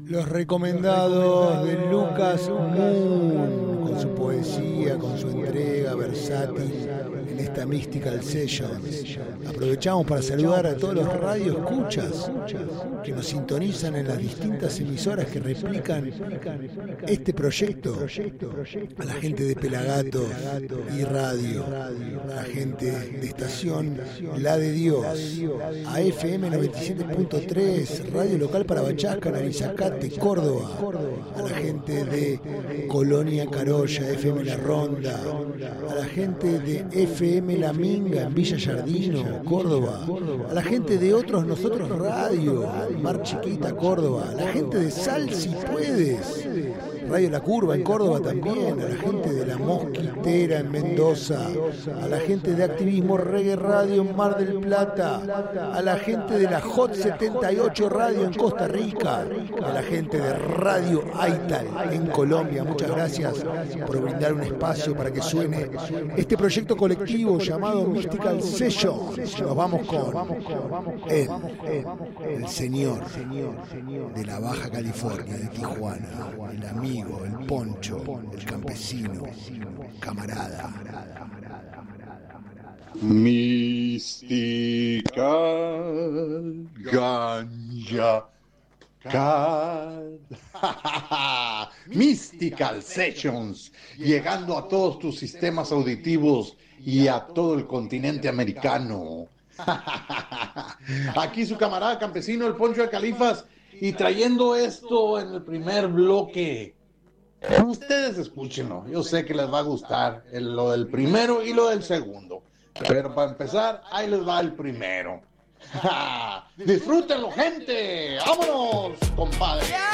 Los recomendados de Lucas Moon, con su poesía, con su entrega versátil en esta Mystical Sessions. Aprovechamos para saludar a todos los radioescuchas que nos sintonizan en las distintas emisoras que replican este proyecto. A la gente de Pelagatos y Radio, a la gente de Estación La de Dios, a FM 97.3, Radio Local para Bachasca, Narizacate, Córdoba, a la gente de Colonia Carolla, FM La Ronda, a la gente de FM La Minga en Villa Yardino, Córdoba, a la gente de Otros Nosotros Radio, Mar Chiquita, Córdoba, a la gente de Sal Si Puedes, Radio La Curva en Córdoba también, a la gente de La Mosquitera en Mendoza, a la gente de Activismo Reggae Radio en Mar del Plata, a la gente de la Hot 78 Radio en Costa Rica, a la gente de Radio Aital en Colombia. Muchas gracias por brindar un espacio para que suene este proyecto colectivo llamado Mystical Sessions. Nos vamos con él, el señor de la Baja California, de Tijuana, el amigo, el poncho, el campesino, camarada. Mystical Ganja Cat. Mystical Sessions, llegando a todos tus sistemas auditivos y a todo el continente americano. Aquí su camarada campesino, el Poncho de Califas, y trayendo esto en el primer bloque. Ustedes escúchenlo, yo sé que les va a gustar lo del primero y lo del segundo, pero para empezar, ahí les va el primero. ¡Disfrútenlo, gente! ¡Vámonos, compadre!